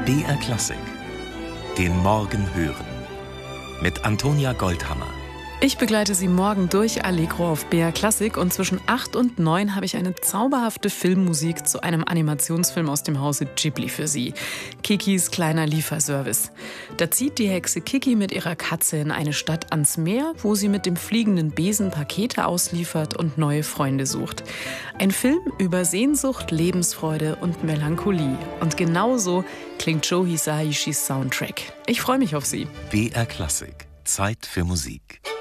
BR Klassik. Den Morgen hören. Mit Antonia Goldhammer. Ich begleite Sie morgen durch Allegro auf BR Klassik und zwischen 8 und 9 habe ich eine zauberhafte Filmmusik zu einem Animationsfilm aus dem Hause Ghibli für Sie. Kikis kleiner Lieferservice. Da zieht die Hexe Kiki mit ihrer Katze in eine Stadt ans Meer, wo sie mit dem fliegenden Besen Pakete ausliefert und neue Freunde sucht. Ein Film über Sehnsucht, Lebensfreude und Melancholie. Und genauso klingt Joe Hisaishis Soundtrack. Ich freue mich auf Sie. BR Klassik. Zeit für Musik.